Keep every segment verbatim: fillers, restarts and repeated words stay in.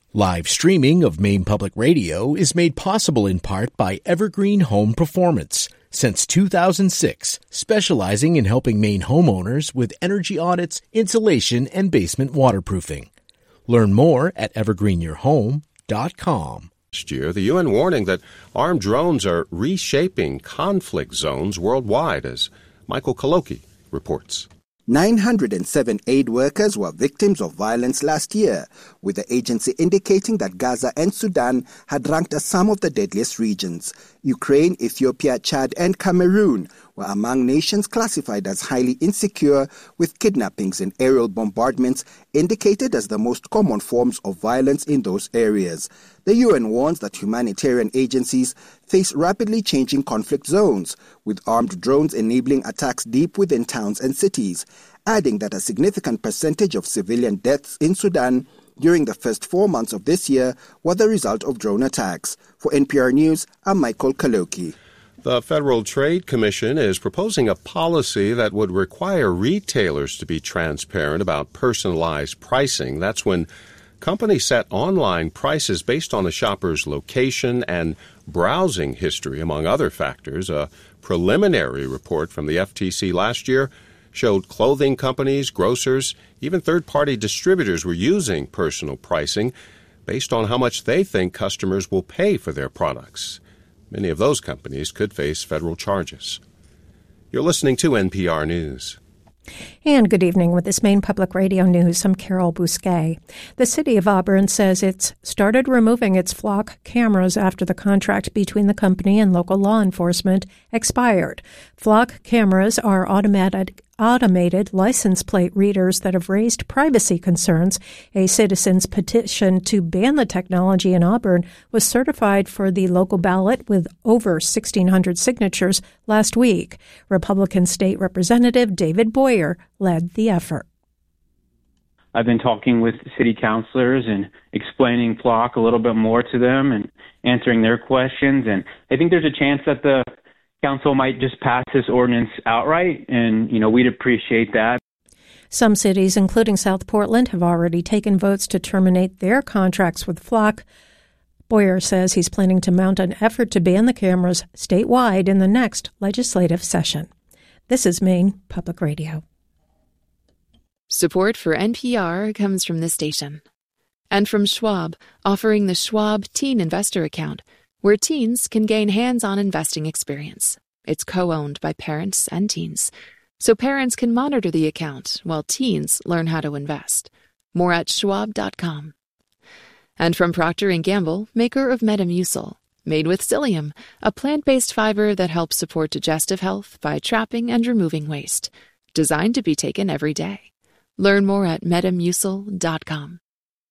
Live streaming of Maine Public Radio is made possible in part by Evergreen Home Performance. Since two thousand six, specializing in helping Maine homeowners with energy audits, insulation, and basement waterproofing. Learn more at evergreen your home dot com. Last year, the U N warning that armed drones are reshaping conflict zones worldwide, as Michael Kaloki reports. nine hundred seven aid workers were victims of violence last year, with the agency indicating that Gaza and Sudan had ranked as some of the deadliest regions. Ukraine, Ethiopia, Chad, and Cameroon were among nations classified as highly insecure, with kidnappings and aerial bombardments indicated as the most common forms of violence in those areas. The U N warns that humanitarian agencies face rapidly changing conflict zones, with armed drones enabling attacks deep within towns and cities, adding that a significant percentage of civilian deaths in Sudan during the first four months of this year were the result of drone attacks. For N P R News, I'm Michael Kaloki. The Federal Trade Commission is proposing a policy that would require retailers to be transparent about personalized pricing. That's when companies set online prices based on a shopper's location and browsing history, among other factors. A preliminary report from the F T C last year showed clothing companies, grocers, even third-party distributors were using personal pricing based on how much they think customers will pay for their products. Many of those companies could face federal charges. You're listening to N P R News. And good evening. With this Maine Public Radio News, I'm Carol Bousquet. The city of Auburn says it's started removing its flock cameras after the contract between the company and local law enforcement expired. Flock cameras are automated automated license plate readers that have raised privacy concerns. A citizen's petition to ban the technology in Auburn was certified for the local ballot with over sixteen hundred signatures last week. Republican State Representative David Boyer led the effort. I've been talking with city councilors and explaining Flock a little bit more to them and answering their questions. And I think there's a chance that the council might just pass this ordinance outright, and, you know, we'd appreciate that. Some cities, including South Portland, have already taken votes to terminate their contracts with Flock. Boyer says he's planning to mount an effort to ban the cameras statewide in the next legislative session. This is Maine Public Radio. Support for N P R comes from this station and from Schwab, offering the Schwab Teen Investor Account, where teens can gain hands-on investing experience. It's co-owned by parents and teens, so parents can monitor the account while teens learn how to invest. More at schwab dot com. And from Procter and Gamble, maker of Metamucil, made with psyllium, a plant-based fiber that helps support digestive health by trapping and removing waste. Designed to be taken every day. Learn more at metamucil dot com.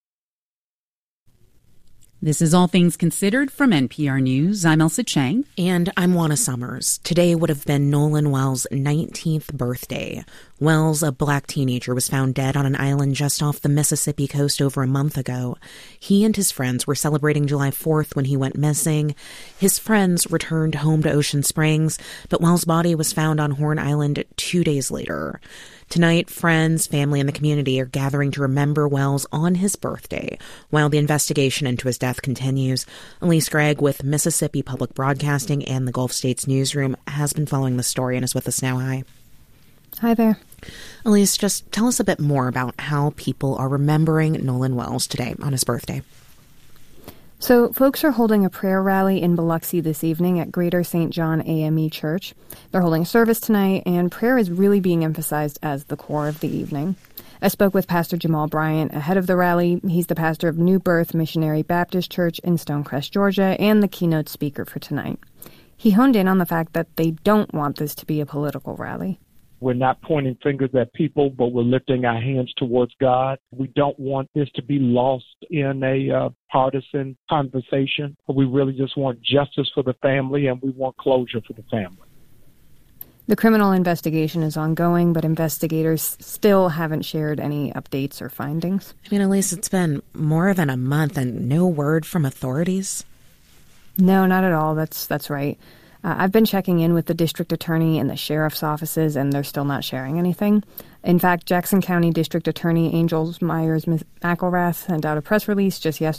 This is All Things Considered from N P R News. I'm Elsa Chang. And I'm Juana Summers. Today would have been Nolan Wells' nineteenth birthday. Wells, a black teenager, was found dead on an island just off the Mississippi coast over a month ago. He and his friends were celebrating July fourth when he went missing. His friends returned home to Ocean Springs, but Wells' body was found on Horn Island two days later. Tonight, friends, family, and the community are gathering to remember Wells on his birthday while the investigation into his death continues. Elise Gregg with Mississippi Public Broadcasting and the Gulf States Newsroom has been following the story and is with us now. Hi. Hi there. Elise, just tell us a bit more about how people are remembering Nolan Wells today on his birthday. So folks are holding a prayer rally in Biloxi this evening at Greater Saint John A M E Church. They're holding a service tonight, and prayer is really being emphasized as the core of the evening. I spoke with Pastor Jamal Bryant ahead of the rally. He's the pastor of New Birth Missionary Baptist Church in Stonecrest, Georgia, and the keynote speaker for tonight. He honed in on the fact that they don't want this to be a political rally. We're not pointing fingers at people, but we're lifting our hands towards God. We don't want this to be lost in a uh, partisan conversation. We really just want justice for the family, and we want closure for the family. The criminal investigation is ongoing, but investigators still haven't shared any updates or findings. I mean, Elise, it's been more than a month and no word from authorities? No, not at all. That's that's right. Uh, I've been checking in with the district attorney and the sheriff's offices, and they're still not sharing anything. In fact, Jackson County District Attorney Angels Myers McElrath sent out a press release just yesterday